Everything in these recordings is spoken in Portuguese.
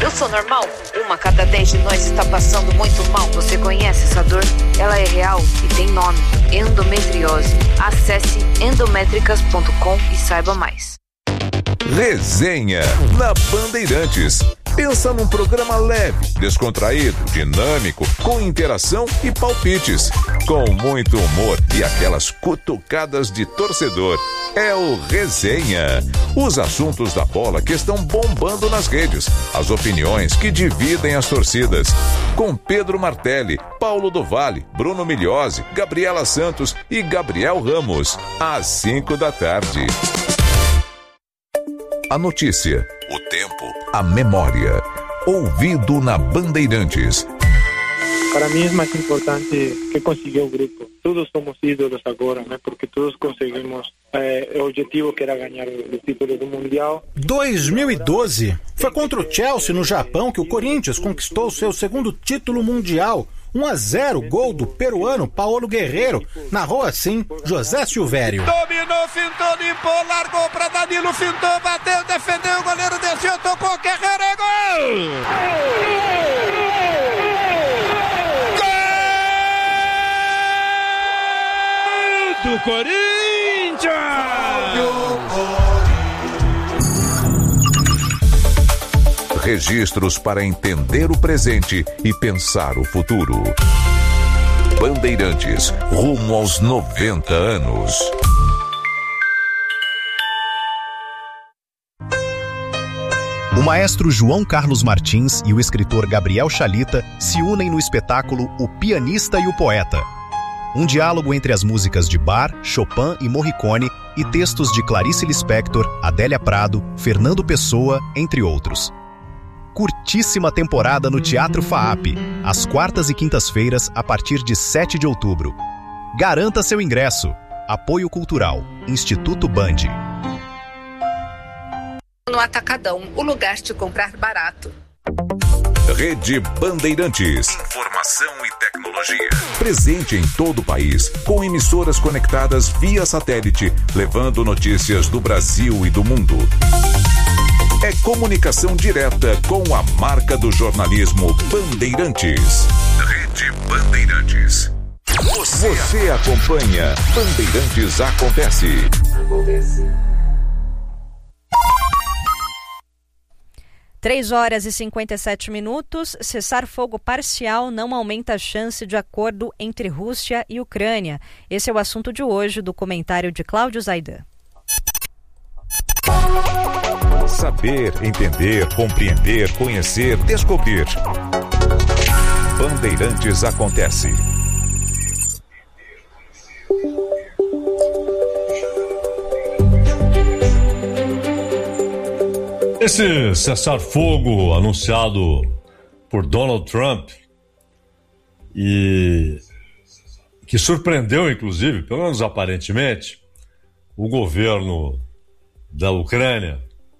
Eu sou normal? Uma a cada 10 de nós está passando muito mal. Você conhece essa dor? Ela é real e tem nome: endometriose. Acesse endométricas.com e saiba mais. Resenha na Bandeirantes. Pensa num programa leve, descontraído, dinâmico, com interação e palpites, com muito humor e aquelas cutucadas de torcedor. É o Resenha. Os assuntos da bola que estão bombando nas redes, as opiniões que dividem as torcidas. Com Pedro Martelli, Paulo do Vale, Bruno Migliozzi, Gabriela Santos e Gabriel Ramos. Às 5 da tarde. A notícia, o tempo, a memória. Ouvido na Bandeirantes. Para mim é mais importante que conseguir o grupo. Todos somos ídolos agora, né? Porque todos conseguimos o objetivo que era ganhar o título do Mundial. 2012 foi contra o Chelsea no Japão que o Corinthians conquistou seu segundo título mundial. 1-0, gol do peruano Paulo Guerreiro. Narrou assim José Silvério. Dominou, fintou, limpou, largou pra Danilo, fintou, bateu, defendeu, o goleiro desceu, tocou, Guerreiro, é gol! Gol do Corinthians! Registros para entender o presente e pensar o futuro. Bandeirantes, rumo aos 90 anos. O maestro João Carlos Martins e o escritor Gabriel Chalita se unem no espetáculo O Pianista e o Poeta. Um diálogo entre as músicas de Bach, Chopin e Morricone e textos de Clarice Lispector, Adélia Prado, Fernando Pessoa, entre outros. Curtíssima temporada no Teatro FAAP, às quartas e quintas-feiras, a partir de 7 de outubro. Garanta seu ingresso. Apoio Cultural, Instituto Band. No Atacadão, o lugar de comprar barato. Rede Bandeirantes. Informação e tecnologia. Presente em todo o país, com emissoras conectadas via satélite, levando notícias do Brasil e do mundo. É comunicação direta com a marca do jornalismo Bandeirantes. Rede Bandeirantes. Você acompanha Bandeirantes Acontece. 3h57. Cessar-fogo parcial não aumenta a chance de acordo entre Rússia e Ucrânia. Esse é o assunto de hoje do comentário de Cláudio Zaidan. Saber, entender, compreender, conhecer, descobrir. Bandeirantes Acontece. Esse cessar-fogo anunciado por Donald Trump e que surpreendeu, inclusive, pelo menos aparentemente, o governo da Ucrânia,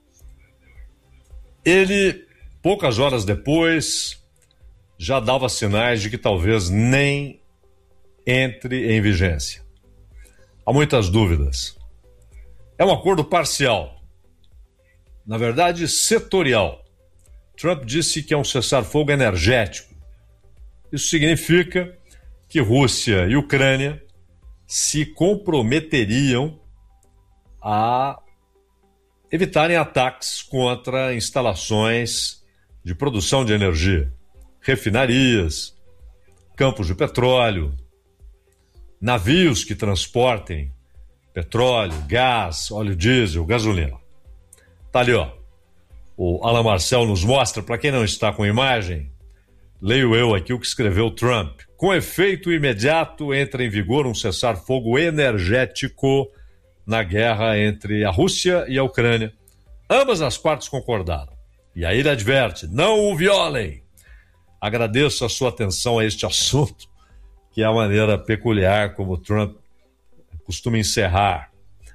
ele, poucas horas depois, já dava sinais de que talvez nem entre em vigência. Há muitas dúvidas. É um acordo parcial. Na verdade, setorial. Trump disse que é um cessar-fogo energético. Isso significa que Rússia e Ucrânia se comprometeriam a evitarem ataques contra instalações de produção de energia, refinarias, campos de petróleo, navios que transportem petróleo, gás, óleo diesel, gasolina. Tá ali, ó. O Alan Marcel nos mostra, para quem não está com imagem, leio eu aqui o que escreveu Trump. Com efeito imediato, entra em vigor um cessar-fogo energético na guerra entre a Rússia e a Ucrânia. Ambas as partes concordaram. E aí ele adverte, não o violem. Agradeço a sua atenção a este assunto, que é a maneira peculiar como Trump costuma encerrar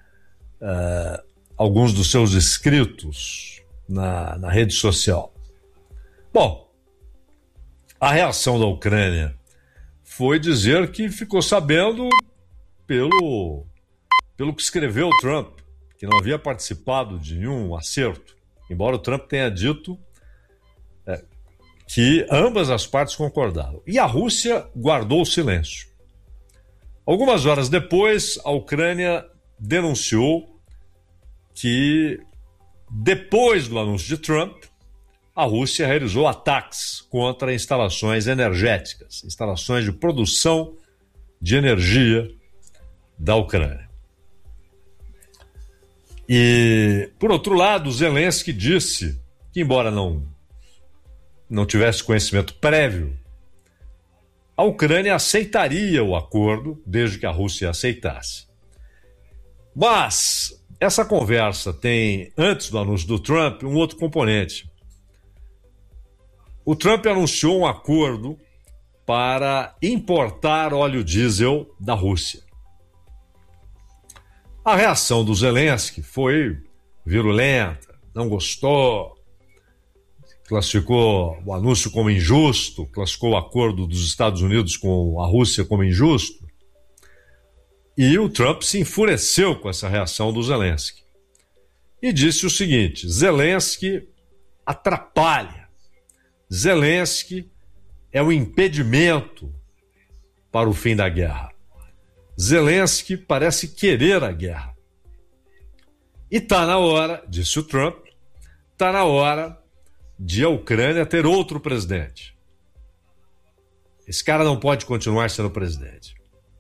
alguns dos seus escritos na rede social. Bom, a reação da Ucrânia foi dizer que ficou sabendo pelo que escreveu Trump, que não havia participado de nenhum acerto, embora o Trump tenha dito que ambas as partes concordaram. E a Rússia guardou o silêncio. Algumas horas depois, a Ucrânia denunciou que, depois do anúncio de Trump, a Rússia realizou ataques contra instalações energéticas, instalações de produção de energia da Ucrânia. E, por outro lado, Zelensky disse que, embora não tivesse conhecimento prévio, a Ucrânia aceitaria o acordo desde que a Rússia aceitasse. Mas essa conversa tem, antes do anúncio do Trump, um outro componente. O Trump anunciou um acordo para importar óleo diesel da Rússia. A reação do Zelensky foi virulenta, não gostou, classificou o anúncio como injusto, classificou o acordo dos Estados Unidos com a Rússia como injusto. E o Trump se enfureceu com essa reação do Zelensky. E disse o seguinte: Zelensky atrapalha. Zelensky é o impedimento para o fim da guerra. Zelensky parece querer a guerra. E está na hora, disse o Trump, está na hora de a Ucrânia ter outro presidente. Esse cara não pode continuar sendo presidente.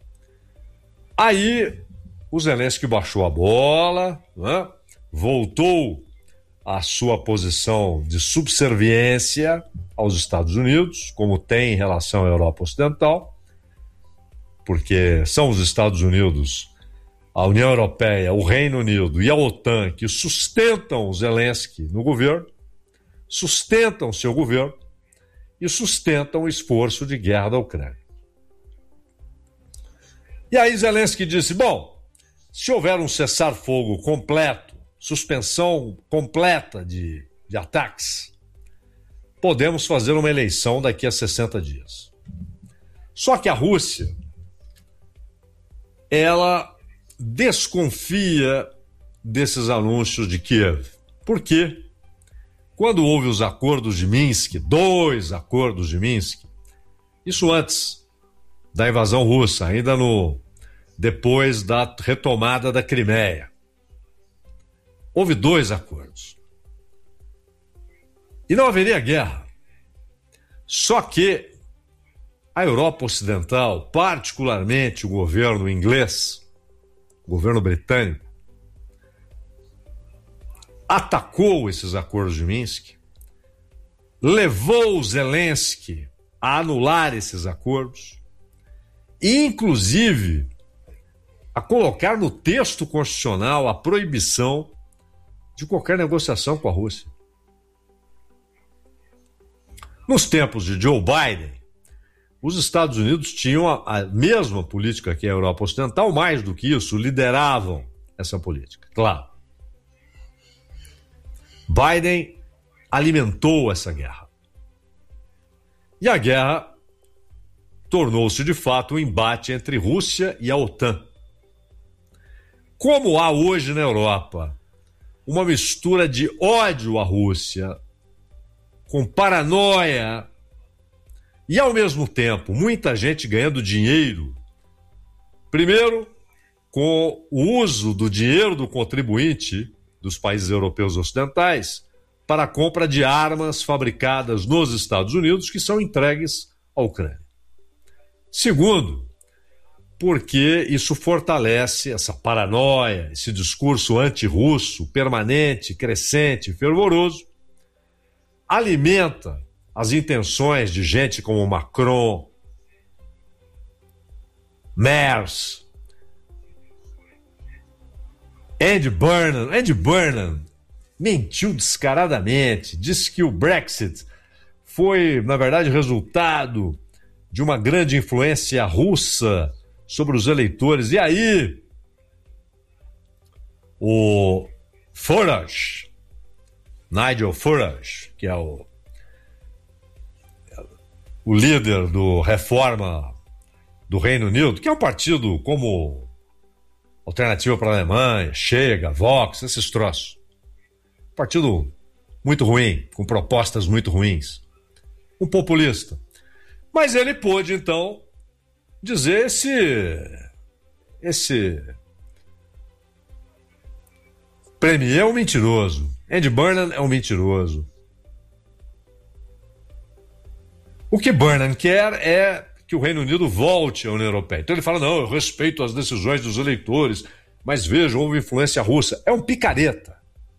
Aí o Zelensky baixou a bola, né? Voltou à sua posição de subserviência aos Estados Unidos, como tem em relação à Europa Ocidental, porque são os Estados Unidos, a União Europeia, o Reino Unido e a OTAN que sustentam o Zelensky no governo, sustentam seu governo e sustentam o esforço de guerra da Ucrânia. E aí Zelensky disse, bom, se houver um cessar-fogo completo, suspensão completa de ataques, podemos fazer uma eleição daqui a 60 dias. Só que a Rússia, ela desconfia desses anúncios de Kiev. Por quê? Quando houve os acordos de Minsk, 2 acordos de Minsk, isso antes da invasão russa, ainda depois da retomada da Crimeia, houve 2 acordos. E não haveria guerra. Só que a Europa Ocidental, particularmente o governo inglês, o governo britânico, atacou esses acordos de Minsk, levou Zelensky a anular esses acordos e, inclusive, a colocar no texto constitucional a proibição de qualquer negociação com a Rússia. Nos tempos de Joe Biden, os Estados Unidos tinham a mesma política que a Europa Ocidental, mais do que isso, lideravam essa política, claro. Biden alimentou essa guerra. E a guerra tornou-se, de fato, um embate entre Rússia e a OTAN. Como há hoje na Europa uma mistura de ódio à Rússia, com paranoia, e ao mesmo tempo muita gente ganhando dinheiro, primeiro com o uso do dinheiro do contribuinte dos países europeus ocidentais para a compra de armas fabricadas nos Estados Unidos que são entregues à Ucrânia. Segundo, porque isso fortalece essa paranoia, esse discurso anti-russo permanente, crescente, fervoroso, alimenta as intenções de gente como Macron, Merz, Andy Burnham mentiu descaradamente, disse que o Brexit foi, na verdade, resultado de uma grande influência russa sobre os eleitores. E aí, o Farage, Nigel Farage, que é o líder do Reforma do Reino Unido, que é um partido como Alternativa para a Alemanha, Chega, Vox, esses troços. Partido muito ruim, com propostas muito ruins. Um populista. Mas ele pôde, então, dizer esse Premier é um mentiroso. Andy Burnham é um mentiroso. O que Burnham quer é que o Reino Unido volte à União Europeia. Então ele fala, não, eu respeito as decisões dos eleitores, mas vejam, houve influência russa. É um picareta.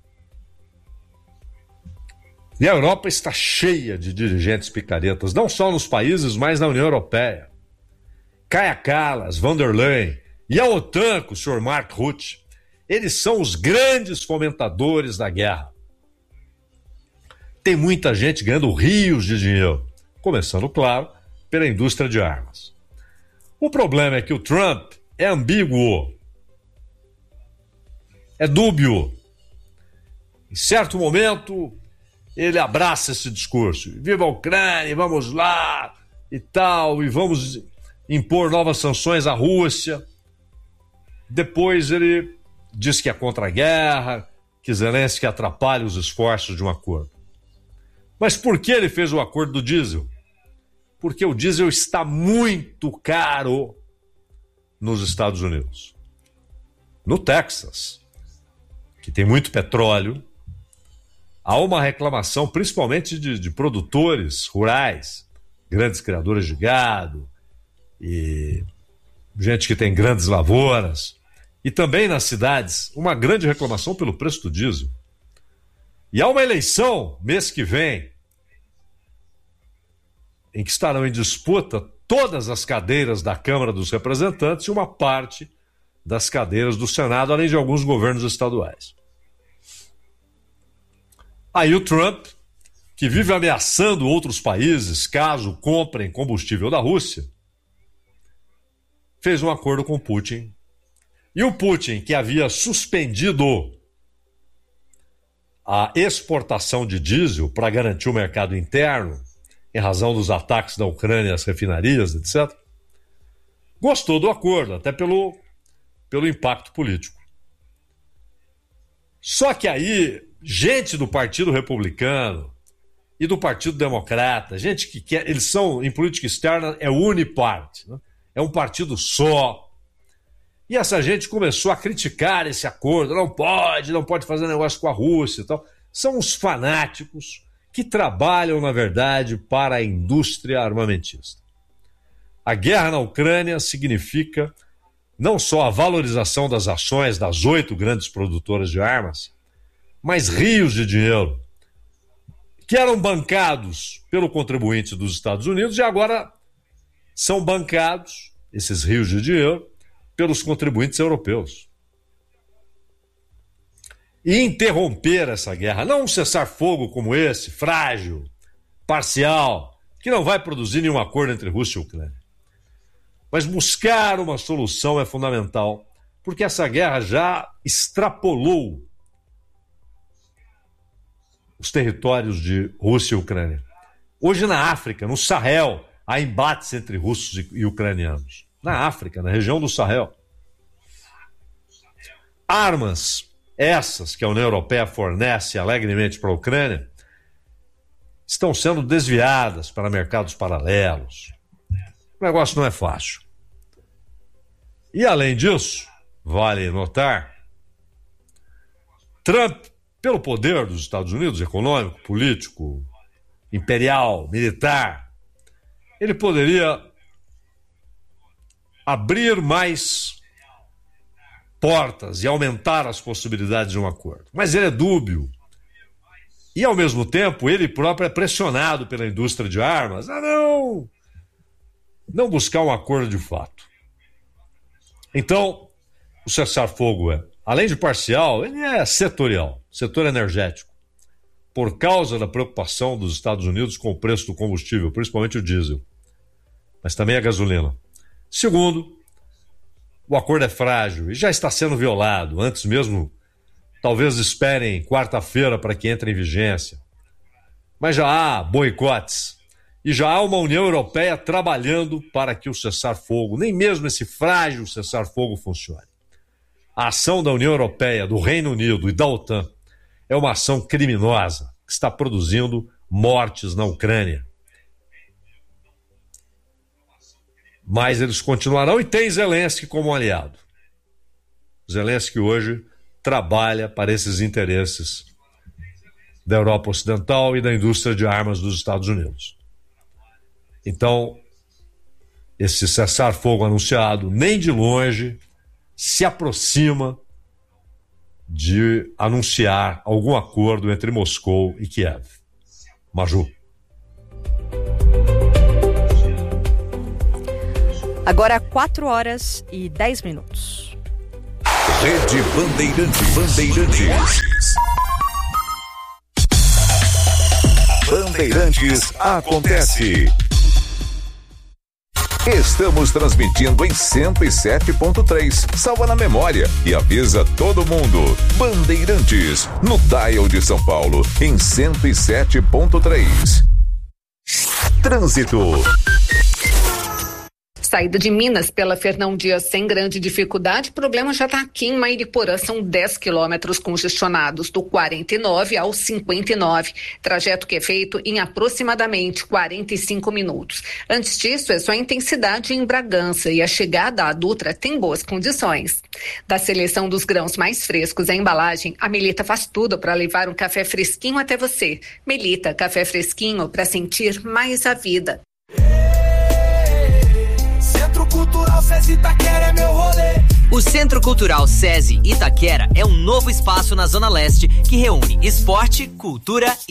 E a Europa está cheia de dirigentes picaretas, não só nos países, mas na União Europeia. Kaja Kallas, von der Leyen e a OTAN, com o Sr. Mark Rutte, eles são os grandes fomentadores da guerra. Tem muita gente ganhando rios de dinheiro, começando, claro, pela indústria de armas. O problema é que o Trump é ambíguo, é dúbio. Em certo momento, ele abraça esse discurso. Viva a Ucrânia, vamos lá e tal, e vamos impor novas sanções à Rússia. Depois ele diz que é contra a guerra, que Zelensky atrapalha os esforços de um acordo. Mas por que ele fez o acordo do diesel? Porque o diesel está muito caro nos Estados Unidos. No Texas, que tem muito petróleo, há uma reclamação, principalmente de produtores rurais, grandes criadores de gado e gente que tem grandes lavouras, e também nas cidades, uma grande reclamação pelo preço do diesel. E há uma eleição mês que vem, em que estarão em disputa todas as cadeiras da Câmara dos Representantes e uma parte das cadeiras do Senado, além de alguns governos estaduais. Aí o Trump, que vive ameaçando outros países caso comprem combustível da Rússia, fez um acordo com Putin. E o Putin, que havia suspendido a exportação de diesel para garantir o mercado interno, em razão dos ataques da Ucrânia às refinarias, etc., gostou do acordo, até pelo impacto político. Só que aí, gente do Partido Republicano e do Partido Democrata, gente que quer, eles são, em política externa, é unipart, né? É um partido só. E essa gente começou a criticar esse acordo, não pode fazer negócio com a Rússia e tal. São os fanáticos que trabalham, na verdade, para a indústria armamentista. A guerra na Ucrânia significa não só a valorização das ações das 8 grandes produtoras de armas, mas rios de dinheiro que eram bancados pelo contribuinte dos Estados Unidos e agora são bancados, esses rios de dinheiro, pelos contribuintes europeus. E interromper essa guerra, não um cessar-fogo como esse, frágil, parcial, que não vai produzir nenhum acordo entre Rússia e Ucrânia. Mas buscar uma solução é fundamental, porque essa guerra já extrapolou os territórios de Rússia e Ucrânia. Hoje na África, no Sahel, há embates entre russos e ucranianos. Na África, na região do Sahel. Armas, essas que a União Europeia fornece alegremente para a Ucrânia, estão sendo desviadas para mercados paralelos. O negócio não é fácil. E além disso, vale notar, Trump, pelo poder dos Estados Unidos, econômico, político, imperial, militar, ele poderia abrir mais portas e aumentar as possibilidades de um acordo. Mas ele é dúbio. E, ao mesmo tempo, ele próprio é pressionado pela indústria de armas a não buscar um acordo de fato. Então, o cessar-fogo além de parcial, ele é setorial, setor energético, por causa da preocupação dos Estados Unidos com o preço do combustível, principalmente o diesel, mas também a gasolina. Segundo, o acordo é frágil e já está sendo violado. Antes mesmo, talvez esperem quarta-feira para que entre em vigência. Mas já há boicotes e já há uma União Europeia trabalhando para que o cessar-fogo, nem mesmo esse frágil cessar-fogo, funcione. A ação da União Europeia, do Reino Unido e da OTAN é uma ação criminosa, que que está produzindo mortes na Ucrânia. Mas eles continuarão e tem Zelensky como aliado. Zelensky hoje trabalha para esses interesses da Europa Ocidental e da indústria de armas dos Estados Unidos. Então, esse cessar-fogo anunciado nem de longe se aproxima de anunciar algum acordo entre Moscou e Kiev. Maju. Agora 4h10. Rede Bandeirantes. Bandeirantes acontece. Estamos transmitindo em 107.3. Salva na memória e avisa todo mundo. Bandeirantes, no dial de São Paulo, em 107.3. Trânsito. Saída de Minas pela Fernão Dias sem grande dificuldade. O problema já está aqui em Mairiporã. São 10 quilômetros congestionados do 49 ao 59. Trajeto que é feito em aproximadamente 45 minutos. Antes disso, é só intensidade em Bragança e a chegada à Dutra tem boas condições. Da seleção dos grãos mais frescos à embalagem, a Melita faz tudo para levar um café fresquinho até você. Melita, café fresquinho para sentir mais a vida. Cultural SESI Itaquera é meu rolê. O Centro Cultural SESI Itaquera é um novo espaço na Zona Leste que reúne esporte, cultura